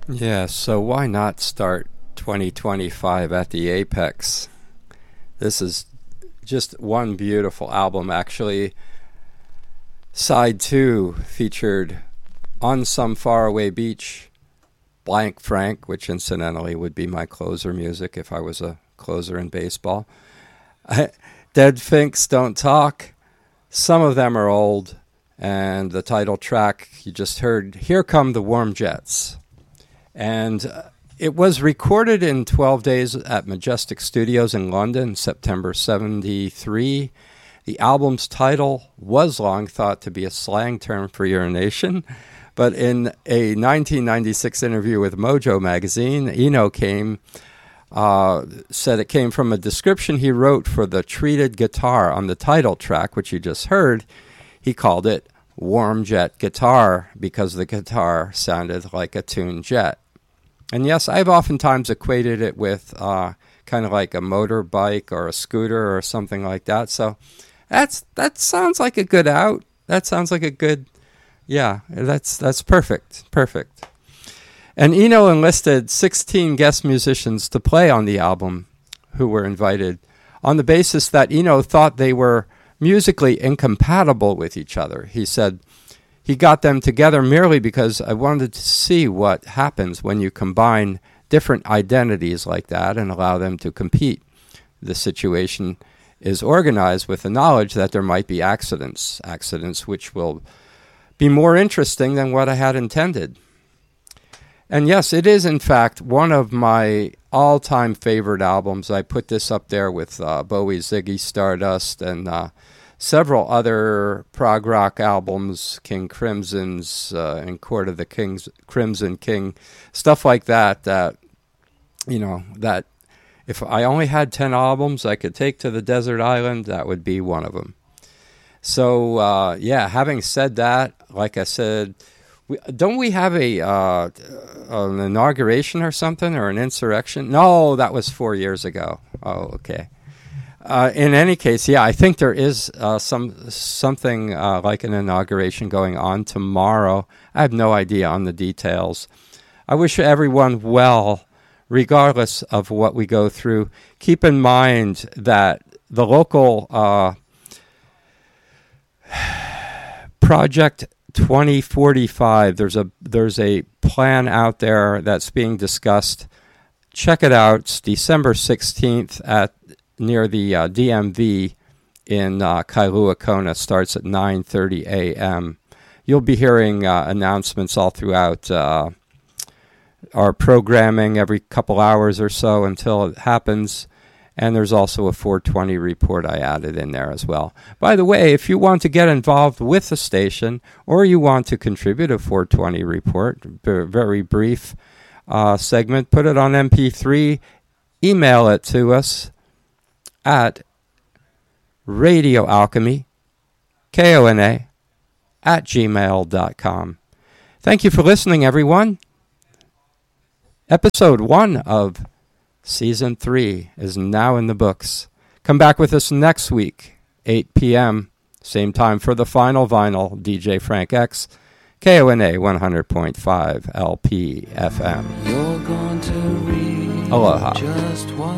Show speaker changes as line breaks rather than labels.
Yeah, so why not start 2025 at the apex? This is just one beautiful album. Actually, side 2 featured On Some Faraway Beach, Blank Frank, which incidentally would be my closer music if I was a closer in baseball. Dead Finks Don't Talk. Some of them are old, and the title track you just heard, Here Come the Warm Jets. And it was recorded in 12 days at Majestic Studios in London, September 73. The album's title was long thought to be a slang term for urination, but in a 1996 interview with Mojo magazine, Eno said it came from a description he wrote for the treated guitar on the title track, which you just heard. He called it Warm Jet Guitar because the guitar sounded like a tuned jet. And yes, I've oftentimes equated it with kind of like a motorbike or a scooter or something like that. So that sounds like a good out. That sounds like a good, yeah, that's perfect. Perfect. And Eno enlisted 16 guest musicians to play on the album who were invited on the basis that Eno thought they were musically incompatible with each other. He said, he got them together merely because I wanted to see what happens when you combine different identities like that and allow them to compete. The situation is organized with the knowledge that there might be accidents which will be more interesting than what I had intended. And yes, it is in fact one of my all-time favorite albums. I put this up there with Bowie's Ziggy Stardust and several other prog rock albums, King Crimson's and Court of the Crimson King, stuff like that, that if I only had 10 albums I could take to the desert island, that would be one of them. So, having said that, like I said, don't we have an inauguration or something, or an insurrection? No, that was 4 years ago. Oh, okay. In any case, I think there is something like an inauguration going on tomorrow. I have no idea on the details. I wish everyone well, regardless of what we go through. Keep in mind that the local Project 2045, there's a plan out there that's being discussed. Check it out. It's December 16th near the DMV in Kailua Kona. Starts at 9:30 a.m. You'll be hearing announcements all throughout our programming every couple hours or so until it happens. And there's also a 420 report I added in there as well. By the way, if you want to get involved with the station or you want to contribute a 420 report, very brief segment, put it on MP3, email it to us at radioalchemy, KONA, @gmail.com. Thank you for listening, everyone. Episode 1 of Season 3 is now in the books. Come back with us next week, 8 p.m., same time for the final vinyl, DJ Frank X, KONA 100.5 LP FM. Aloha.